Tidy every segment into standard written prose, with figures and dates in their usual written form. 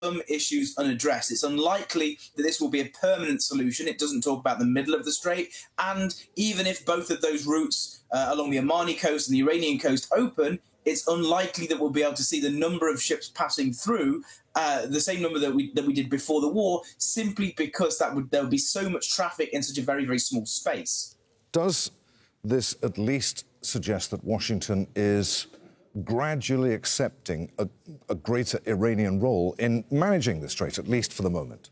some issues unaddressed. It's unlikely that this will be a permanent solution. It doesn't talk about the middle of the strait. And even if both of those routes along the Omani coast and the Iranian coast open, it's unlikely that we'll be able to see the number of ships passing through the same number that we did before the war, simply because there would be so much traffic in such a very, very small space. Does this at least suggest that Washington is gradually accepting a greater Iranian role in managing the strait, at least for the moment?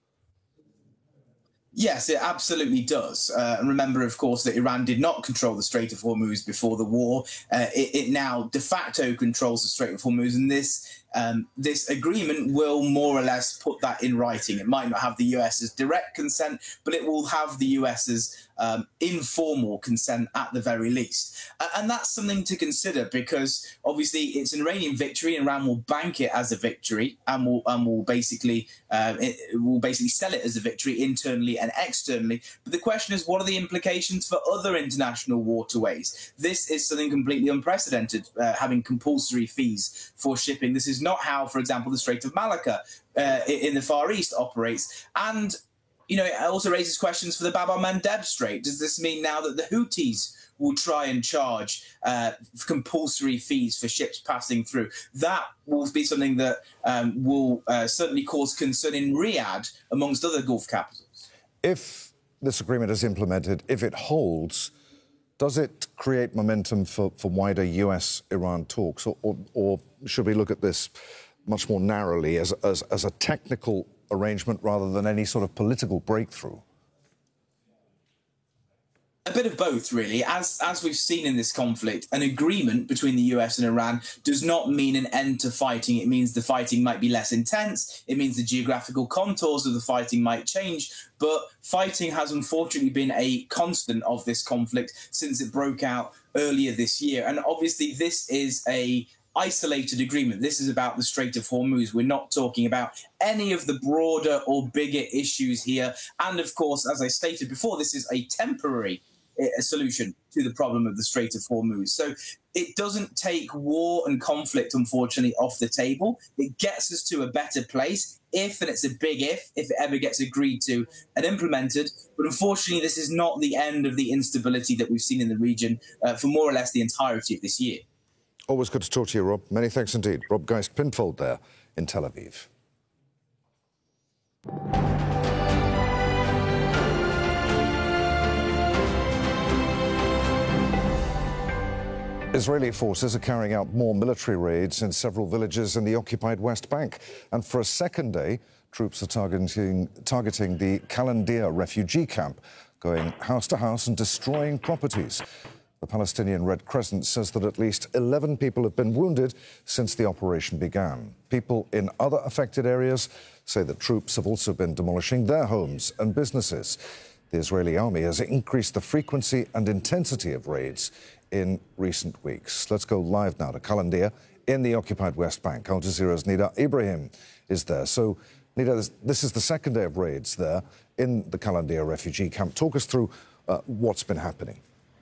Yes, it absolutely does. And remember, of course, that Iran did not control the Strait of Hormuz before the war. It now de facto controls the Strait of Hormuz, and this agreement will more or less put that in writing. It might not have the US's direct consent, but it will have the US's informal consent at the very least. And that's something to consider, because obviously it's an Iranian victory, and Iran will bank it as a victory and will basically sell it as a victory internally and externally. But the question is, what are the implications for other international waterways? This is something completely unprecedented, having compulsory fees for shipping. This is not how, for example, the Strait of Malacca in the Far East operates. And you know, it also raises questions for the Bab el-Mandeb Strait. Does this mean now that the Houthis will try and charge compulsory fees for ships passing through? That will be something that will certainly cause concern in Riyadh, amongst other Gulf capitals. If this agreement is implemented, if it holds, does it create momentum for wider US-Iran talks? Or should we look at this much more narrowly as a technical arrangement rather than any sort of political breakthrough? A bit of both, really. As we've seen in this conflict, an agreement between the US and Iran does not mean an end to fighting. It means the fighting might be less intense. It means the geographical contours of the fighting might change. But fighting has unfortunately been a constant of this conflict since it broke out earlier this year. And obviously this is a isolated agreement. This is about the Strait of Hormuz. We're not talking about any of the broader or bigger issues here. And of course, as I stated before, this is a temporary solution to the problem of the Strait of Hormuz. So it doesn't take war and conflict, unfortunately, off the table. It gets us to a better place if, and it's a big if it ever gets agreed to and implemented. But unfortunately, this is not the end of the instability that we've seen in the region for more or less the entirety of this year. Always good to talk to you, Rob. Many thanks indeed. Rob Geist-Pinfold there in Tel Aviv. Israeli forces are carrying out more military raids in several villages in the occupied West Bank. And for a second day, troops are targeting the Qalandia refugee camp, going house to house and destroying properties. The Palestinian Red Crescent says that at least 11 people have been wounded since the operation began. People in other affected areas say that troops have also been demolishing their homes and businesses. The Israeli army has increased the frequency and intensity of raids in recent weeks. Let's go live now to Qalandia in the occupied West Bank. Al Jazeera's Nida Ibrahim is there. So, Nida, this is the second day of raids there in the Qalandia refugee camp. Talk us through what's been happening.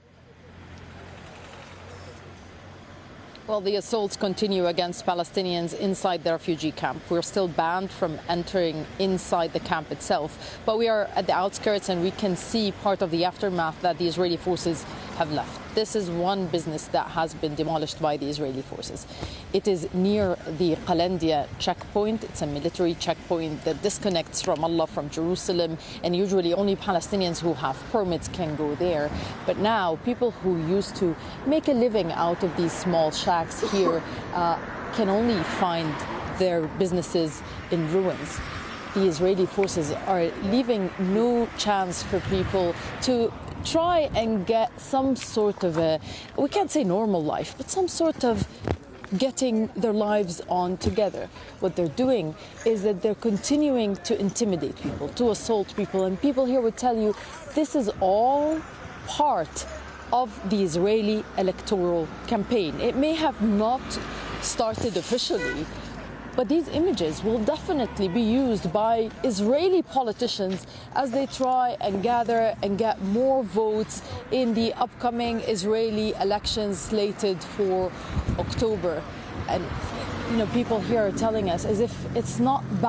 Well, the assaults continue against Palestinians inside the refugee camp. We're still banned from entering inside the camp itself, but we are at the outskirts and we can see part of the aftermath that the Israeli forces have left. This is one business that has been demolished by the Israeli forces. It is near the Qalandia checkpoint. It's a military checkpoint that disconnects Ramallah from Jerusalem, and usually only Palestinians who have permits can go there. But now people who used to make a living out of these small shacks here can only find their businesses in ruins. The Israeli forces are leaving no chance for people to try and get some sort of we can't say normal life, but some sort of getting their lives on together. What they're doing is that they're continuing to intimidate people, to assault people, and people here would tell you this is all part of the Israeli electoral campaign. It may have not started officially, but these images will definitely be used by Israeli politicians as they try and gather and get more votes in the upcoming Israeli elections slated for October. And, you know, people here are telling us as if it's not bad.